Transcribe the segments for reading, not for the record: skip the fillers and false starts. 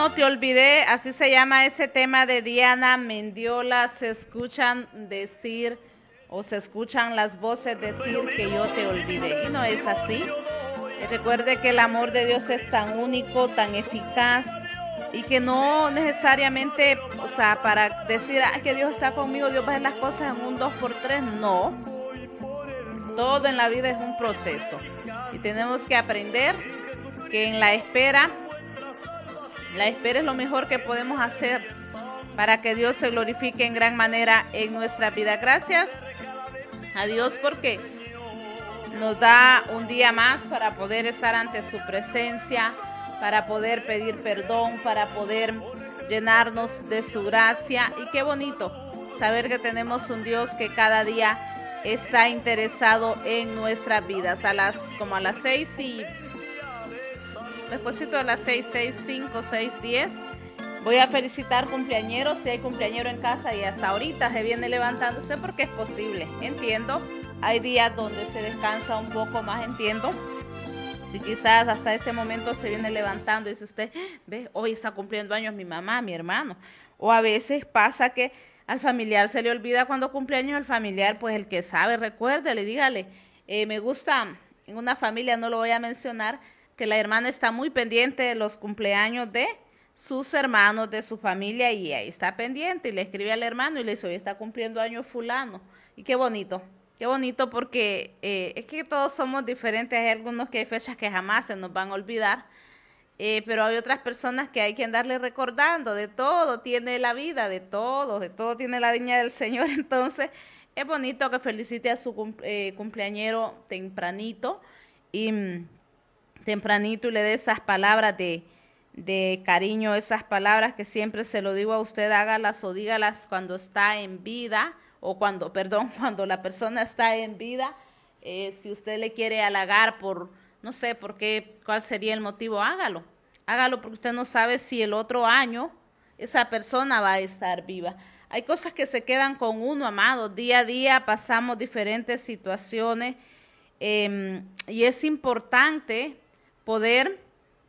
no te olvidé, así se llama ese tema de Diana Mendiola. Se escuchan decir o se escuchan las voces decir que yo te olvidé. Y no es así. Recuerde que el amor de Dios es tan único, tan eficaz y que no necesariamente, o sea, para decir que Dios está conmigo, Dios va a hacer las cosas en un 2x3, no. Todo en la vida es un proceso y tenemos que aprender que en la espera es lo mejor que podemos hacer para que Dios se glorifique en gran manera en nuestra vida. Gracias a Dios porque nos da un día más para poder estar ante su presencia, para poder pedir perdón, para poder llenarnos de su gracia. Y qué bonito saber que tenemos un Dios que cada día está interesado en nuestras vidas. Como a las 6 y despuésito de las 6:05, 6:10, voy a felicitar cumpleañeros. Si hay cumpleañero en casa y hasta ahorita se viene levantándose, porque es posible, entiendo. Hay días donde se descansa un poco más, entiendo. Si quizás hasta este momento se viene levantando y dice usted, ve, hoy está cumpliendo años mi mamá, mi hermano. O a veces pasa que al familiar se le olvida cuando cumple años el familiar, pues el que sabe, recuérdele, dígale. Me gusta, en una familia, no lo voy a mencionar, que la hermana está muy pendiente de los cumpleaños de sus hermanos, de su familia, y ahí está pendiente y le escribe al hermano y le dice, hoy está cumpliendo años fulano. Y qué bonito porque es que todos somos diferentes. Hay algunos que hay fechas que jamás se nos van a olvidar, pero hay otras personas que hay que andarle recordando. De todo tiene la vida, de todo tiene la viña del Señor. Entonces es bonito que felicite a su cumpleañero tempranito y y le dé esas palabras de cariño, esas palabras que siempre se lo digo a usted, hágalas o dígalas cuando está en vida, o cuando la persona está en vida. Si usted le quiere halagar por, no sé por qué, cuál sería el motivo, hágalo porque usted no sabe si el otro año esa persona va a estar viva. Hay cosas que se quedan con uno, amado. Día a día pasamos diferentes situaciones, y es importante poder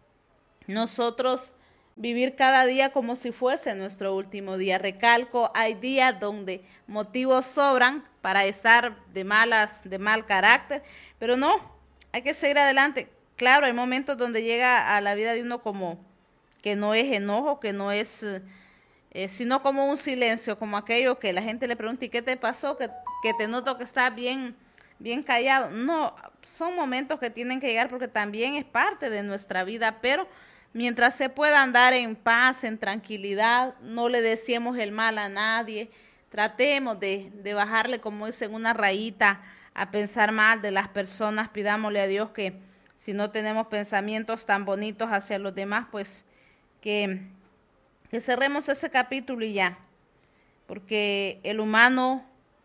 nosotros vivir cada día como si fuese nuestro último día. Recalco, hay días donde motivos sobran para estar de mal carácter, pero no, hay que seguir adelante. Claro, hay momentos donde llega a la vida de uno como que no es enojo, que no es, sino como un silencio, como aquello que la gente le pregunta, ¿y qué te pasó? Que te noto que estás bien callado. No, son momentos que tienen que llegar porque también es parte de nuestra vida, pero mientras se pueda andar en paz, en tranquilidad, no le deseemos el mal a nadie, tratemos de bajarle, como dicen, una rayita a pensar mal de las personas. Pidámosle a Dios que si no tenemos pensamientos tan bonitos hacia los demás, pues que cerremos ese capítulo y ya, porque el humano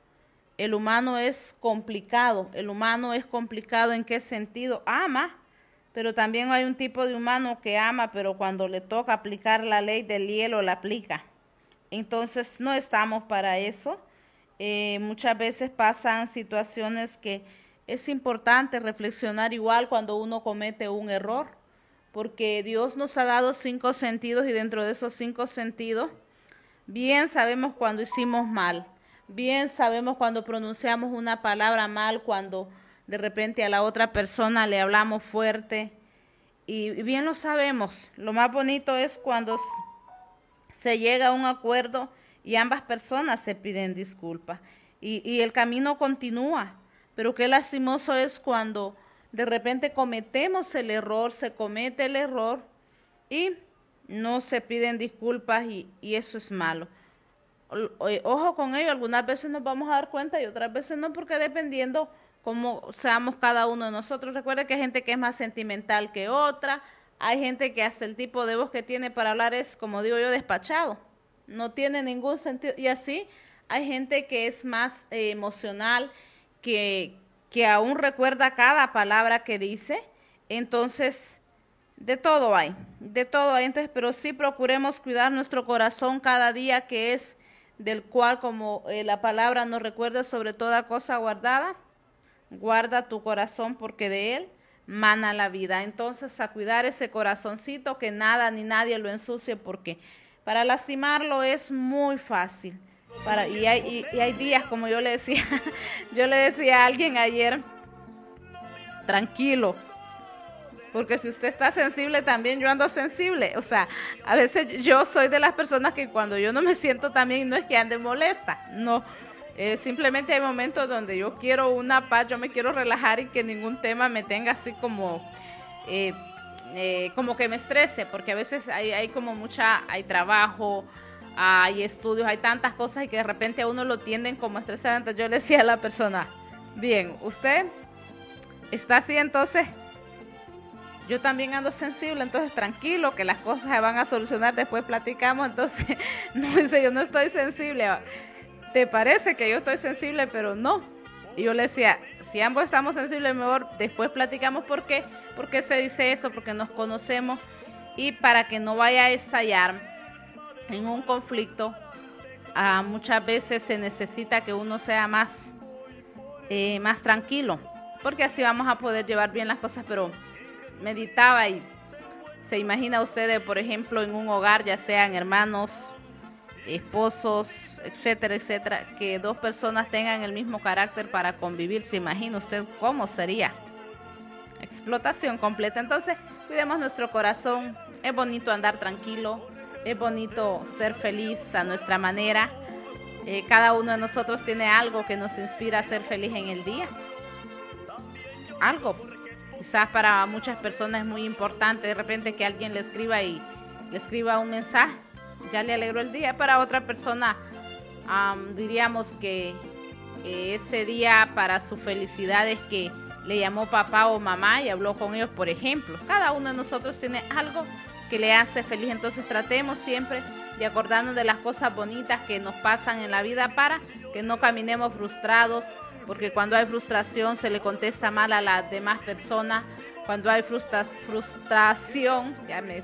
es complicado. El humano es complicado. ¿En qué sentido? Ama, pero también hay un tipo de humano que ama, pero cuando le toca aplicar la ley del hielo, la aplica. Entonces no estamos para eso. Muchas veces pasan situaciones que es importante reflexionar igual cuando uno comete un error, porque Dios nos ha dado 5 sentidos y dentro de esos 5 sentidos, bien sabemos cuando hicimos mal. Bien sabemos cuando pronunciamos una palabra mal, cuando de repente a la otra persona le hablamos fuerte, y bien lo sabemos. Lo más bonito es cuando se llega a un acuerdo y ambas personas se piden disculpas y el camino continúa. Pero qué lastimoso es cuando de repente cometemos el error, se comete el error y no se piden disculpas, y eso es malo. Ojo con ello, algunas veces nos vamos a dar cuenta y otras veces no, porque dependiendo cómo seamos cada uno de nosotros. Recuerde que hay gente que es más sentimental que otra, hay gente que hasta el tipo de voz que tiene para hablar es, como digo yo, despachado, no tiene ningún sentido, y así hay gente que es más emocional, que aún recuerda cada palabra que dice. Entonces de todo hay, entonces, pero sí procuremos cuidar nuestro corazón cada día, que es del cual, como la palabra nos recuerda, sobre toda cosa guardada, guarda tu corazón porque de él mana la vida. Entonces, a cuidar ese corazoncito, que nada ni nadie lo ensucie, porque para lastimarlo es muy fácil. Y hay días, como yo le decía, yo le decía a alguien ayer, tranquilo, porque si usted está sensible, también yo ando sensible. O sea, a veces yo soy de las personas que cuando yo no me siento tan bien, no es que ande molesta, no. Simplemente hay momentos donde yo quiero una paz, yo me quiero relajar y que ningún tema me tenga así como que me estrese, porque a veces hay como hay trabajo, hay estudios, hay tantas cosas y que de repente a uno lo tienden como estresante. Entonces yo le decía a la persona, bien, usted está así, entonces yo también ando sensible, entonces tranquilo, que las cosas se van a solucionar, después platicamos. Entonces, no, dice, yo no estoy sensible. ¿Te parece que yo estoy sensible? Pero no. Y yo le decía, si ambos estamos sensibles, mejor después platicamos por qué se dice eso, porque nos conocemos, y para que no vaya a estallar en un conflicto. Muchas veces se necesita que uno sea más tranquilo, porque así vamos a poder llevar bien las cosas. Pero meditaba y se imagina ustedes, por ejemplo, en un hogar, ya sean hermanos, esposos, etcétera, etcétera, que dos personas tengan el mismo carácter para convivir. ¿Se imagina usted cómo sería? Explotación completa. Entonces, cuidemos nuestro corazón. Es bonito andar tranquilo, es bonito ser feliz a nuestra manera. Cada uno de nosotros tiene algo que nos inspira a ser feliz en el día. Algo. Quizás para muchas personas es muy importante de repente que alguien le escriba un mensaje, ya le alegró el día. Para otra persona diríamos que ese día para su felicidad es que le llamó papá o mamá y habló con ellos, por ejemplo. Cada uno de nosotros tiene algo que le hace feliz. Entonces tratemos siempre de acordarnos de las cosas bonitas que nos pasan en la vida, para que no caminemos frustrados, porque cuando hay frustración se le contesta mal a las demás personas. Cuando hay frustración,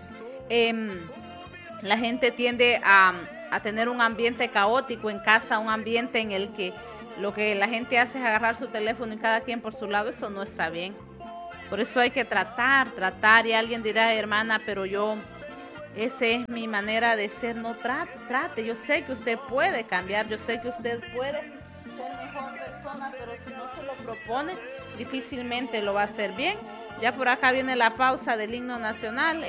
la gente tiende a tener un ambiente caótico en casa, un ambiente en el que lo que la gente hace es agarrar su teléfono y cada quien por su lado. Eso no está bien. Por eso hay que tratar, y alguien dirá, hermana, pero esa es mi manera de ser. No, trate, yo sé que usted puede cambiar, yo sé que usted puede ser mejor persona, pero si no se lo propone, difícilmente lo va a hacer bien. Ya por acá viene la pausa del himno nacional,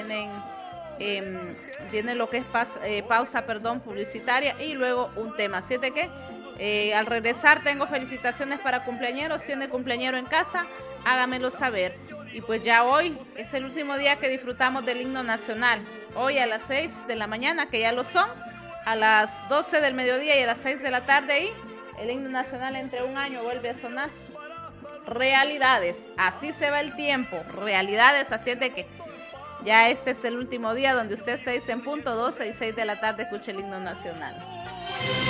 viene lo que es pausa publicitaria, y luego un tema. Así de que al regresar tengo felicitaciones para cumpleañeros. ¿Tiene cumpleañero en casa? Hágamelo saber. Y pues ya hoy es el último día que disfrutamos del himno nacional. Hoy a las 6 de la mañana, que ya lo son, a las 12 del mediodía y a las 6 de la tarde, y el himno nacional entre un año vuelve a sonar. Realidades, así se va el tiempo, realidades. Así de que ya este es el último día donde usted 6 en punto, 12 y 6 de la tarde escuche el himno nacional.